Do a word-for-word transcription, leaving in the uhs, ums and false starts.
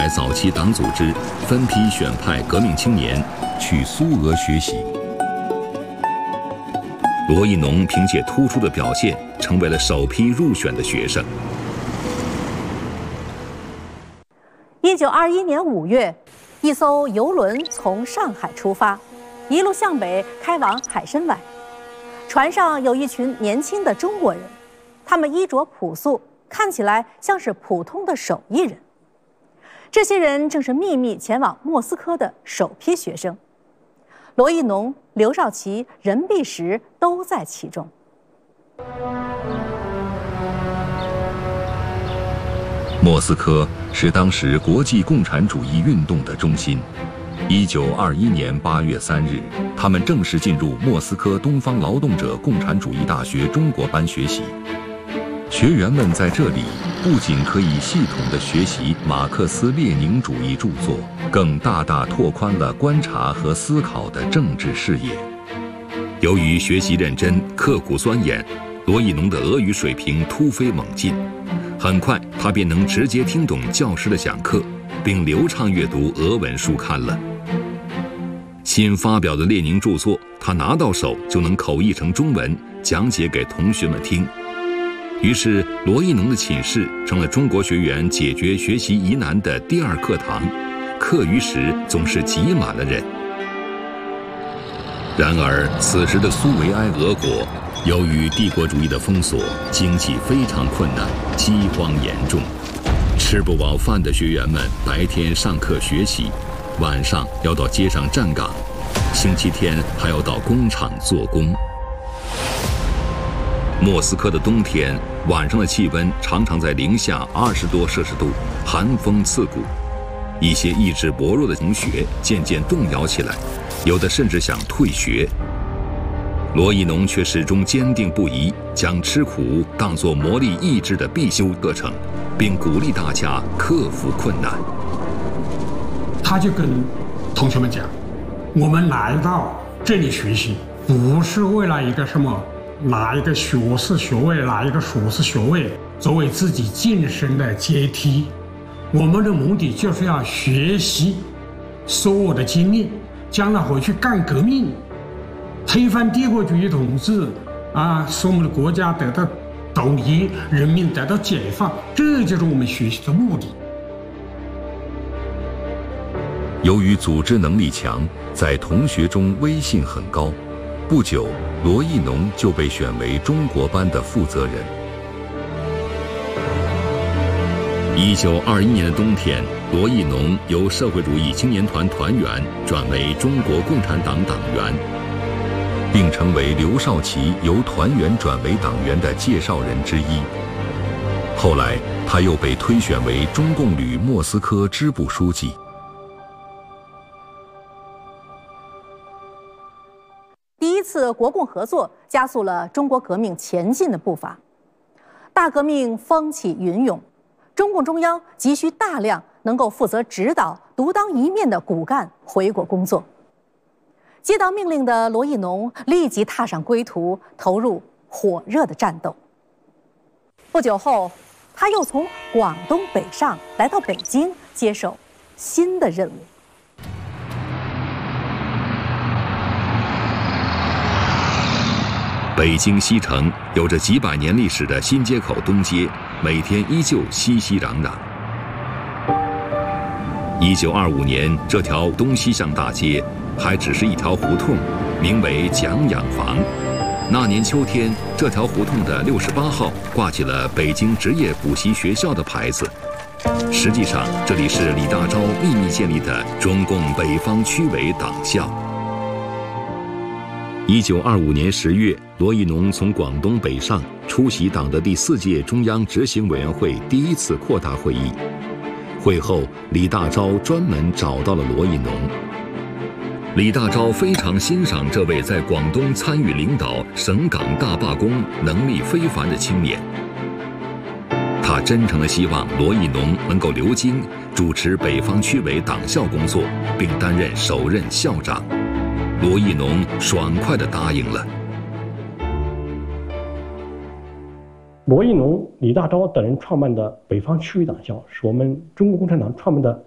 早期党组织分批选派革命青年去苏俄学习。罗亦农凭借突出的表现，成为了首批入选的学生。 一九二一年五月，一艘游轮从上海出发，一路向北开往海参崴。船上有一群年轻的中国人，他们衣着朴素，看起来像是普通的手艺人。这些人正是秘密前往莫斯科的首批学生，罗亦农、刘少奇、任弼时都在其中。 莫斯科是当时国际共产主义运动的中心。一九二一年八月三日，他们正式进入莫斯科东方劳动者共产主义大学中国班学习。学员们在这里不仅可以系统地学习马克思列宁主义著作，更大大拓宽了观察和思考的政治视野。由于学习认真、刻苦钻研，罗亦农的俄语水平突飞猛进。很快，他便能直接听懂教师的讲课，并流畅阅读俄文书刊了。新发表的列宁著作，他拿到手就能口译成中文，讲解给同学们听。于是，罗亦农的寝室成了中国学员解决学习疑难的第二课堂，课余时总是挤满了人。然而，此时的苏维埃俄国，由于帝国主义的封锁，经济非常困难，饥荒严重。吃不饱饭的学员们白天上课学习，晚上要到街上站岗，星期天还要到工厂做工。莫斯科的冬天，晚上的气温常常在零下二十多摄氏度，寒风刺骨。一些意志薄弱的同学渐渐动摇起来，有的甚至想退学。罗亦农却始终坚定不移，将吃苦当作磨砺意志的必修课程，并鼓励大家克服困难。 他就跟同学们讲，我们来到这里学习，不是为了一个什么拿一个学士学位，拿一个硕士学位作为自己晋升的阶梯，我们的目的就是要学习，收我的经验，将来回去干革命，推翻帝国主义统治，啊，使我们的国家得到独立，人民得到解放，这就是我们学习的目的。 由于组织能力强，在同学中威信很高，不久，罗亦农就被选为中国班的负责人。一九二一年的冬天，罗亦农由社会主义青年团团员转为中国共产党党员，并成为刘少奇由团员转为党员的介绍人之一。后来，他又被推选为中共旅莫斯科支部书记。 第一次国共合作加速了中国革命前进的步伐。大革命风起云涌，中共中央急需大量能够负责指导、独当一面的骨干回国工作。接到命令的罗亦农立即踏上归途，投入火热的战斗。不久后，他又从广东北上来到北京，接受新的任务。 北京西城有着几百年历史的新街口东街，每天依旧熙熙攘攘。一九二五年，这条东西向大街还只是一条胡同，名为蒋养坊。那年秋天，这条胡同的六十八号挂起了北京职业补习学校的牌子。实际上，这里是李大钊秘密建立的中共北方区委党校。一九二五年十月，罗亦农从广东北上，出席党的第四届中央执行委员会第一次扩大会议。会后，李大钊专门找到了罗亦农。李大钊非常欣赏这位在广东参与领导省港大罢工、能力非凡的青年。他真诚地希望罗亦农能够留京，主持北方区委党校工作，并担任首任校长。罗亦农爽快地答应了。 罗亦农、李大钊等人创办的北方区委党校，是我们中国共产党创办的